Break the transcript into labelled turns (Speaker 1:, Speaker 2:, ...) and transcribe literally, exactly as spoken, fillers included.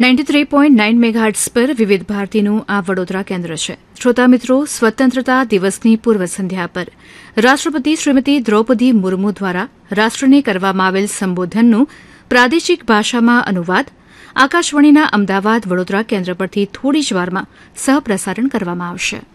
Speaker 1: Ninety three point nine megahertz પર વિવિધ ભારતીનું આ વડોદરા કેન્દ્ર છે. શ્રોતા મિત્રો, સ્વતંત્રતા દિવસની પૂર્વ સંધ્યા પર રાષ્ટ્રપતિ શ્રીમતી દ્રૌપદી મુર્મુ દ્વારા રાષ્ટ્રને કરવામાં આવેલ સંબોધનનું પ્રાદેશિક ભાષામાં અનુવાદ આકાશવાણીના અમદાવાદ વડોદરા કેન્દ્ર પરથી થોડી જ વારમાં સહપ્રસારણ કરવામાં આવશે.